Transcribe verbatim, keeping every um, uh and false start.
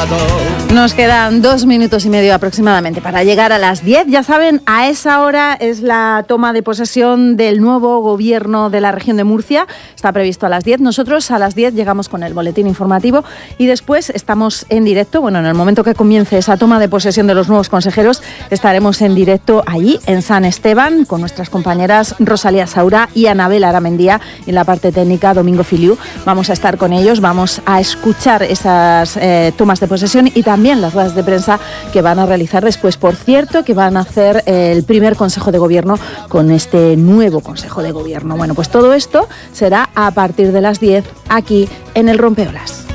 pasado. Nos quedan dos minutos y medio aproximadamente para llegar a las diez. Ya saben, a esa hora es la toma de posesión del nuevo gobierno de la región de Murcia. Está previsto a las diez. Nosotros a las diez llegamos con el boletín informativo y después estamos en directo. Bueno, en el momento que comience esa toma de posesión de los nuevos consejeros, estaremos en directo allí, en San Esteban, con nuestras compañeras Rosalía Saura y Anabel Aramendía. Y en la parte técnica, Domingo Filiu. Vamos a estar con ellos, vamos a escuchar esas eh, tomas de posesión y también las ruedas de prensa que van a realizar después. Por cierto, que van a hacer el primer Consejo de Gobierno con este nuevo Consejo de Gobierno. Bueno, pues todo esto será a partir de las diez aquí en el Rompeolas.